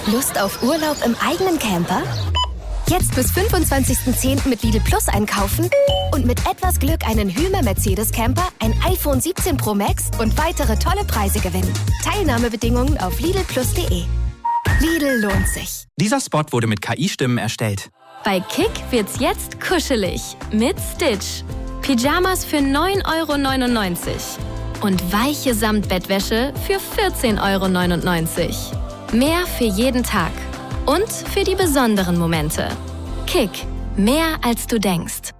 Lust auf Urlaub im eigenen Camper? Jetzt bis 25.10. mit Lidl Plus einkaufen und mit etwas Glück einen Hymer Mercedes Camper, ein iPhone 17 Pro Max und weitere tolle Preise gewinnen. Teilnahmebedingungen auf lidlplus.de. Lidl lohnt sich. Dieser Spot wurde mit KI-Stimmen erstellt. Bei Kick wird's jetzt kuschelig mit Stitch. Pyjamas für 9,99 € und weiche Samtbettwäsche für 14,99 €. Mehr für jeden Tag und für die besonderen Momente. Kick, mehr als du denkst.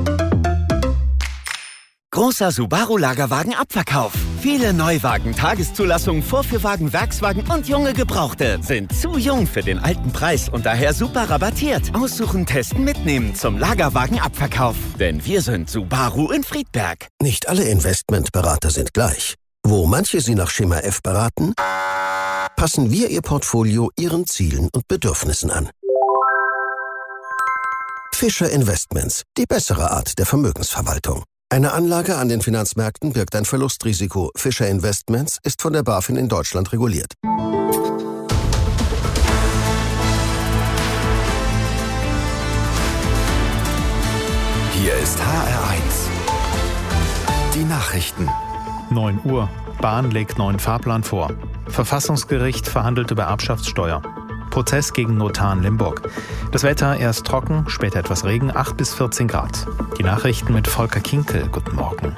Großer Subaru-Lagerwagen-Abverkauf. Viele Neuwagen, Tageszulassungen, Vorführwagen, Werkswagen und junge Gebrauchte sind zu jung für den alten Preis und daher super rabattiert. Aussuchen, testen, mitnehmen zum Lagerwagen-Abverkauf. Denn wir sind Subaru in Friedberg. Nicht alle Investmentberater sind gleich. Wo manche Sie nach Schema F beraten, passen wir Ihr Portfolio Ihren Zielen und Bedürfnissen an. Fischer Investments, die bessere Art der Vermögensverwaltung. Eine Anlage an den Finanzmärkten birgt ein Verlustrisiko. Fischer Investments ist von der BaFin in Deutschland reguliert. Hier ist HR1. Die Nachrichten. 9 Uhr. Bahn legt neuen Fahrplan vor. Verfassungsgericht verhandelt über Erbschaftssteuer. Prozess gegen Notar in Limburg. Das Wetter erst trocken, später etwas Regen, 8 bis 14 Grad. Die Nachrichten mit Volker Kinkel. Guten Morgen.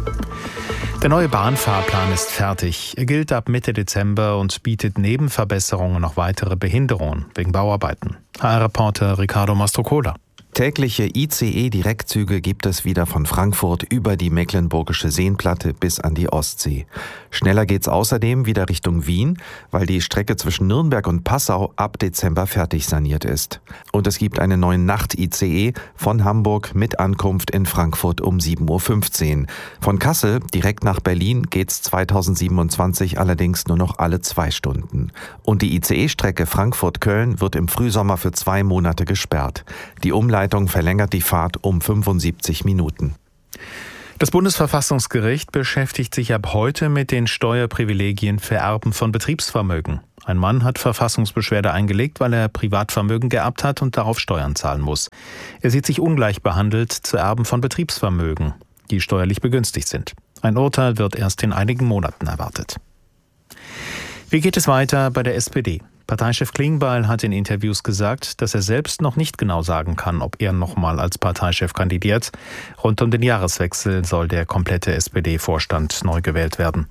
Der neue Bahnfahrplan ist fertig. Er gilt ab Mitte Dezember und bietet neben Verbesserungen noch weitere Behinderungen wegen Bauarbeiten. HR-Reporter Ricardo Mastrocola. Tägliche ICE-Direktzüge gibt es wieder von Frankfurt über die Mecklenburgische Seenplatte bis an die Ostsee. Schneller geht's außerdem wieder Richtung Wien, weil die Strecke zwischen Nürnberg und Passau ab Dezember fertig saniert ist. Und es gibt einen neuen Nacht-ICE von Hamburg mit Ankunft in Frankfurt um 7:15 Uhr. Von Kassel direkt nach Berlin geht's 2027 allerdings nur noch alle 2 Stunden. Und die ICE-Strecke Frankfurt-Köln wird im Frühsommer für 2 Monate gesperrt. Die Umleitung verlängert die Fahrt um 75 Minuten. Das Bundesverfassungsgericht beschäftigt sich ab heute mit den Steuerprivilegien für Erben von Betriebsvermögen. Ein Mann hat Verfassungsbeschwerde eingelegt, weil er Privatvermögen geerbt hat und darauf Steuern zahlen muss. Er sieht sich ungleich behandelt zu Erben von Betriebsvermögen, die steuerlich begünstigt sind. Ein Urteil wird erst in einigen Monaten erwartet. Wie geht es weiter bei der SPD? Parteichef Klingbeil hat in Interviews gesagt, dass er selbst noch nicht genau sagen kann, ob er nochmal als Parteichef kandidiert. Rund um den Jahreswechsel soll der komplette SPD-Vorstand neu gewählt werden.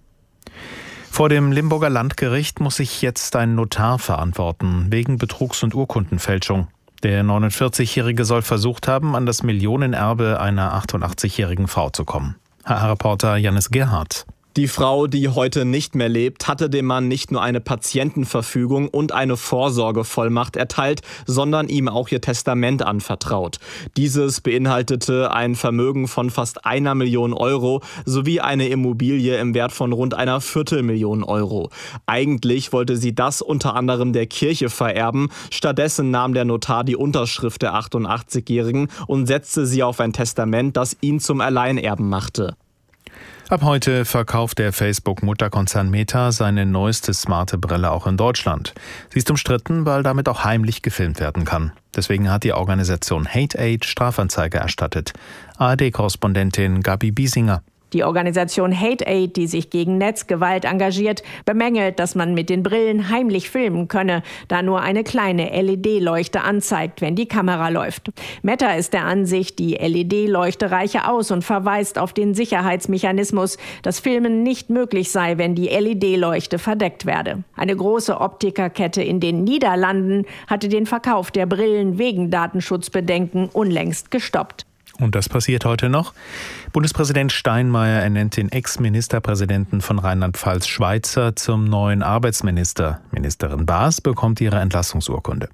Vor dem Limburger Landgericht muss sich jetzt ein Notar verantworten, wegen Betrugs- und Urkundenfälschung. Der 49-Jährige soll versucht haben, an das Millionenerbe einer 88-jährigen Frau zu kommen. HR-Reporter Jannis Gerhardt. Die Frau, die heute nicht mehr lebt, hatte dem Mann nicht nur eine Patientenverfügung und eine Vorsorgevollmacht erteilt, sondern ihm auch ihr Testament anvertraut. Dieses beinhaltete ein Vermögen von fast 1 Million Euro sowie eine Immobilie im Wert von rund einer 250.000 Euro. Eigentlich wollte sie das unter anderem der Kirche vererben. Stattdessen nahm der Notar die Unterschrift der 88-Jährigen und setzte sie auf ein Testament, das ihn zum Alleinerben machte. Ab heute verkauft der Facebook-Mutterkonzern Meta seine neueste smarte Brille auch in Deutschland. Sie ist umstritten, weil damit auch heimlich gefilmt werden kann. Deswegen hat die Organisation HateAid Strafanzeige erstattet. ARD-Korrespondentin Gabi Biesinger. Die Organisation HateAid, die sich gegen Netzgewalt engagiert, bemängelt, dass man mit den Brillen heimlich filmen könne, da nur eine kleine LED-Leuchte anzeigt, wenn die Kamera läuft. Meta ist der Ansicht, die LED-Leuchte reiche aus und verweist auf den Sicherheitsmechanismus, dass Filmen nicht möglich sei, wenn die LED-Leuchte verdeckt werde. Eine große Optikerkette in den Niederlanden hatte den Verkauf der Brillen wegen Datenschutzbedenken unlängst gestoppt. Und das passiert heute noch. Bundespräsident Steinmeier ernennt den Ex-Ministerpräsidenten von Rheinland-Pfalz Schweitzer zum neuen Arbeitsminister. Ministerin Baas bekommt ihre Entlassungsurkunde.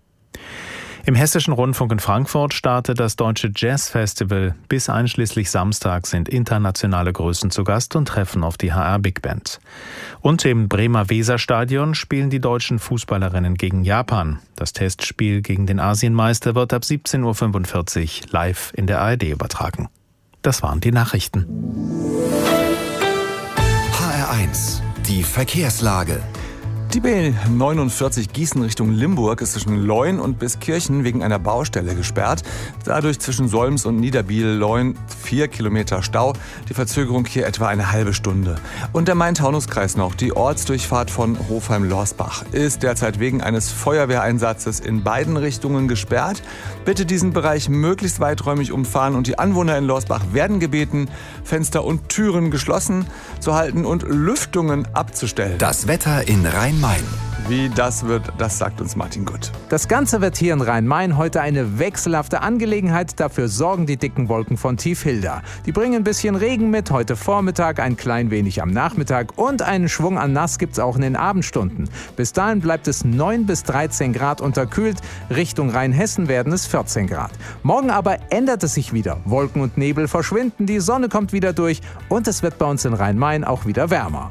Im Hessischen Rundfunk in Frankfurt startet das Deutsche Jazz Festival. Bis einschließlich Samstag sind internationale Größen zu Gast und treffen auf die HR Big Band. Und im Bremer Weserstadion spielen die deutschen Fußballerinnen gegen Japan. Das Testspiel gegen den Asienmeister wird ab 17:45 Uhr live in der ARD übertragen. Das waren die Nachrichten. HR1, die Verkehrslage. Die B49 Gießen Richtung Limburg ist zwischen Leun und Biskirchen wegen einer Baustelle gesperrt. Dadurch zwischen Solms und Niederbiel-Leun 4 Kilometer Stau. Die Verzögerung hier etwa eine halbe Stunde. Und der Main-Taunus-Kreis noch. Die Ortsdurchfahrt von Hofheim-Lorsbach ist derzeit wegen eines Feuerwehreinsatzes in beiden Richtungen gesperrt. Bitte diesen Bereich möglichst weiträumig umfahren und die Anwohner in Lorsbach werden gebeten, Fenster und Türen geschlossen zu halten und Lüftungen abzustellen. Das Wetter in Rhein-Main. Wie das wird, das sagt uns Martin Gutt. Das Ganze wird hier in Rhein-Main heute eine wechselhafte Angelegenheit. Dafür sorgen die dicken Wolken von Tiefhilda. Die bringen ein bisschen Regen mit, heute Vormittag, ein klein wenig am Nachmittag und einen Schwung an Nass gibt's auch in den Abendstunden. Bis dahin bleibt es 9 bis 13 Grad unterkühlt. Richtung Rheinhessen werden es 14 Grad. Morgen aber ändert es sich wieder. Wolken und Nebel verschwinden, die Sonne kommt wieder durch und es wird bei uns in Rhein-Main auch wieder wärmer.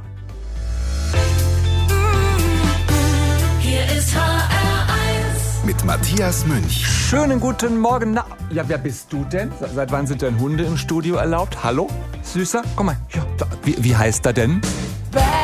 Mit Matthias Münch. Schönen guten Morgen. Na, ja, wer bist du denn? Seit wann sind denn Hunde im Studio erlaubt? Hallo? Süßer? Komm mal. Ja, wie heißt er denn?